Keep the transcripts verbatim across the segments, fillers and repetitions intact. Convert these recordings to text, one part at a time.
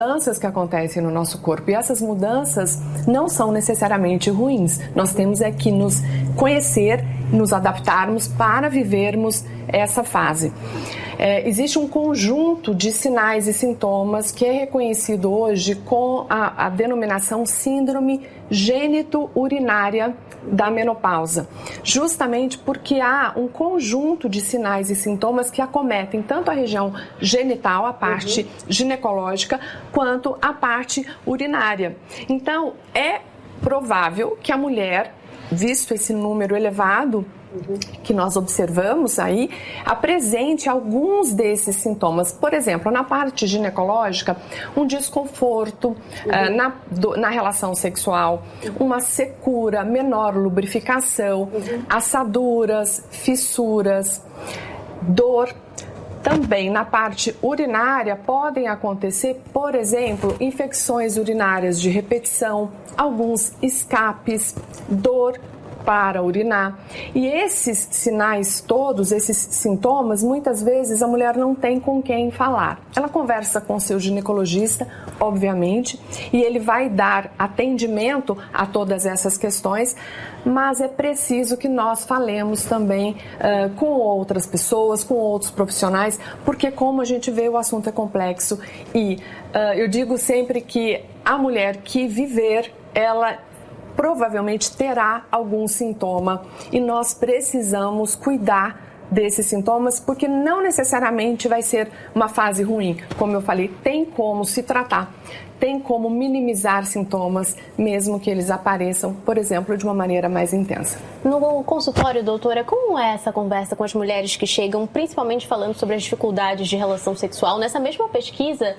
mudanças que acontecem no nosso corpo, e essas mudanças não são necessariamente ruins. Nós temos é que nos conhecer, nos adaptarmos para vivermos essa fase. É, existe um conjunto de sinais e sintomas que é reconhecido hoje com a, a denominação síndrome gênito-urinária da menopausa, justamente porque há um conjunto de sinais e sintomas que acometem tanto a região genital, a parte uhum. ginecológica, quanto a parte urinária. Então, é provável que a mulher, visto esse número elevado que nós observamos aí, apresente alguns desses sintomas. Por exemplo, na parte ginecológica, um desconforto uhum. uh, na, do, na relação sexual, uma secura, menor lubrificação, uhum. assaduras, fissuras, dor. Também na parte urinária podem acontecer, por exemplo, infecções urinárias de repetição, alguns escapes, dor para urinar. E esses sinais todos, esses sintomas, muitas vezes a mulher não tem com quem falar. Ela conversa com seu ginecologista, obviamente, e ele vai dar atendimento a todas essas questões, mas é preciso que nós falemos também uh, com outras pessoas, com outros profissionais, porque como a gente vê, o assunto é complexo e uh, eu digo sempre que a mulher que viver, ela provavelmente terá algum sintoma e nós precisamos cuidar desses sintomas, porque não necessariamente vai ser uma fase ruim. Como eu falei, tem como se tratar, tem como minimizar sintomas, mesmo que eles apareçam, por exemplo, de uma maneira mais intensa. No consultório, doutora, como é essa conversa com as mulheres que chegam, principalmente falando sobre as dificuldades de relação sexual? Nessa mesma pesquisa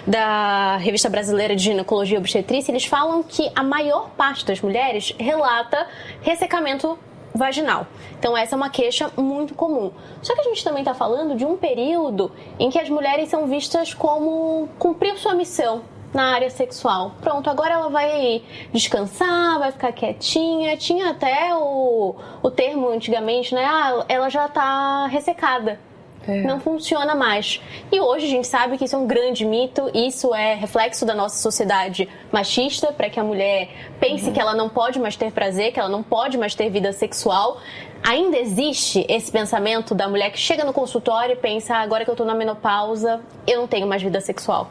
da Revista Brasileira de Ginecologia e Obstetrícia, eles falam que a maior parte das mulheres relata ressecamento vaginal. Então essa é uma queixa muito comum. Só que a gente também está falando de um período em que as mulheres são vistas como cumprir sua missão na área sexual. Pronto, agora ela vai descansar, vai ficar quietinha. Tinha até o, o termo antigamente, né? Ah, ela já está ressecada. É. Não funciona mais. E hoje a gente sabe que isso é um grande mito, isso é reflexo da nossa sociedade machista, para que a mulher pense uhum. que ela não pode mais ter prazer, que ela não pode mais ter vida sexual. Ainda existe esse pensamento da mulher que chega no consultório e pensa, ah, agora que eu estou na menopausa, eu não tenho mais vida sexual.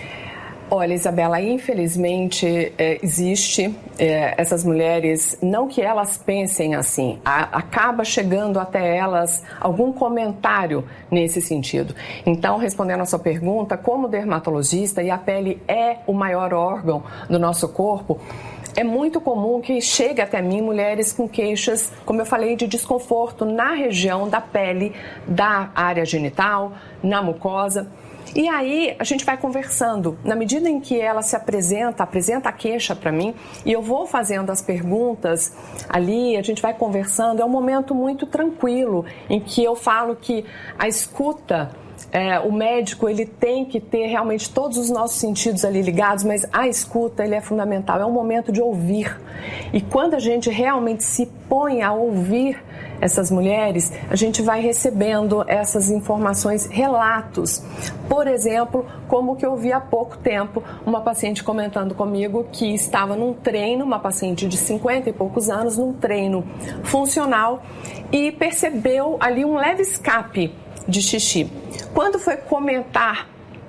Olha, Isabela, infelizmente é, existe é, essas mulheres, não que elas pensem assim, a, acaba chegando até elas algum comentário nesse sentido. Então, respondendo a sua pergunta, como dermatologista, e a pele é o maior órgão do nosso corpo, é muito comum que chegue até mim mulheres com queixas, como eu falei, de desconforto na região da pele, da área genital, na mucosa. E aí a gente vai conversando, na medida em que ela se apresenta, apresenta a queixa para mim e eu vou fazendo as perguntas ali, a gente vai conversando, é um momento muito tranquilo em que eu falo que a escuta, é, o médico ele tem que ter realmente todos os nossos sentidos ali ligados, mas a escuta ele é fundamental, é um momento de ouvir. E quando a gente realmente se põe a ouvir essas mulheres, a gente vai recebendo essas informações, relatos. Por exemplo, como que eu vi há pouco tempo uma paciente comentando comigo que estava num treino, uma paciente de cinquenta e poucos anos, num treino funcional e percebeu ali um leve escape de xixi. Quando foi comentar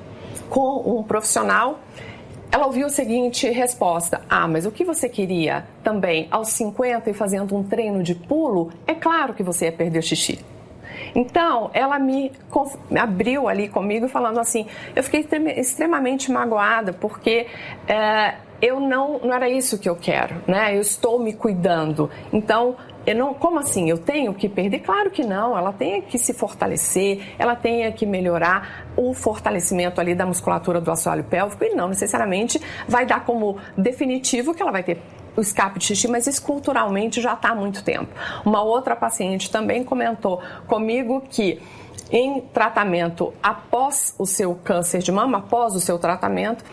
com um profissional, ela ouviu a seguinte resposta: ah, mas o que você queria também aos cinquenta e fazendo um treino de pulo? É claro que você ia perder o xixi. Então, ela me abriu ali comigo falando assim, eu fiquei extremamente magoada porque é, eu não, não era isso que eu quero, né? Eu estou me cuidando. Então, eu não, como assim? Eu tenho que perder? Claro que não, ela tem que se fortalecer, ela tem que melhorar o fortalecimento ali da musculatura do assoalho pélvico e não necessariamente vai dar como definitivo que ela vai ter o escape de xixi, mas isso culturalmente já está há muito tempo. Uma outra paciente também comentou comigo que em tratamento após o seu câncer de mama, após o seu tratamento,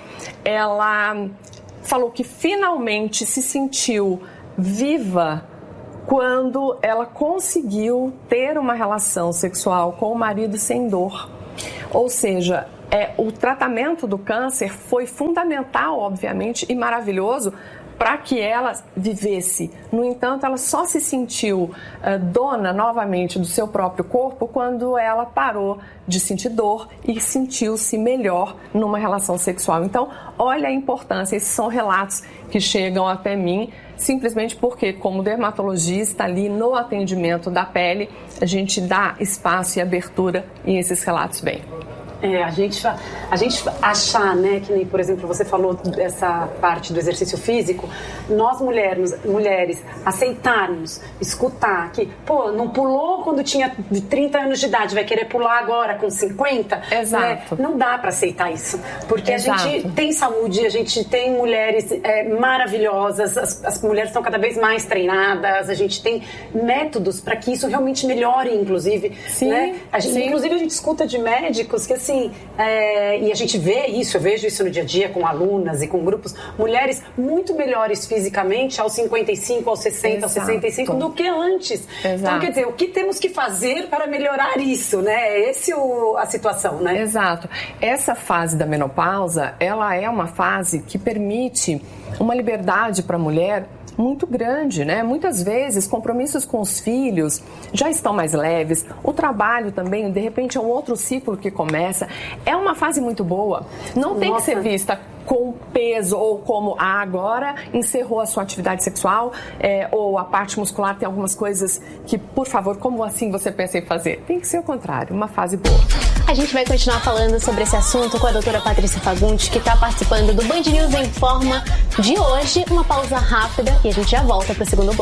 ela falou que finalmente se sentiu viva quando ela conseguiu ter uma relação sexual com o marido sem dor. Ou seja, é, o tratamento do câncer foi fundamental, obviamente, e maravilhoso para que ela vivesse. No entanto, ela só se sentiu uh, dona novamente do seu próprio corpo quando ela parou de sentir dor e sentiu-se melhor numa relação sexual. Então, olha a importância, esses são relatos que chegam até mim, simplesmente porque, como dermatologista, ali no atendimento da pele, a gente dá espaço e abertura e esses relatos vêm. É, a gente, a gente achar, né, que nem, por exemplo, você falou dessa parte do exercício físico, nós mulheres, mulheres aceitarmos, escutar que, pô, não pulou quando tinha trinta anos de idade, vai querer pular agora com cinquenta? Exato. Né? Não dá para aceitar isso, porque Exato. a gente tem saúde, a gente tem mulheres é, maravilhosas, as, as mulheres estão cada vez mais treinadas, a gente tem métodos para que isso realmente melhore, inclusive. Sim, né? A gente, sim. Inclusive, a gente escuta de médicos que, assim, Assim, é, e a gente vê isso, eu vejo isso no dia a dia com alunas e com grupos, mulheres muito melhores fisicamente aos cinquenta e cinco, aos sessenta, aos sessenta e cinco do que antes. Exato. Então, quer dizer, o que temos que fazer para melhorar isso, né? Essa é o, a situação, né? Exato. Essa fase da menopausa, ela é uma fase que permite uma liberdade para a mulher muito grande, né? Muitas vezes, compromissos com os filhos já estão mais leves, o trabalho também, de repente, é um outro ciclo que começa. É uma fase muito boa. Não tem Nossa. que ser vista com peso ou como, ah, agora encerrou a sua atividade sexual, é, ou a parte muscular tem algumas coisas que, por favor, como assim você pensa em fazer? Tem que ser o contrário, uma fase boa. A gente vai continuar falando sobre esse assunto com a doutora Patrícia Fagundes, que está participando do Band News Informa de hoje. Uma pausa rápida e a gente já volta para o segundo bloco.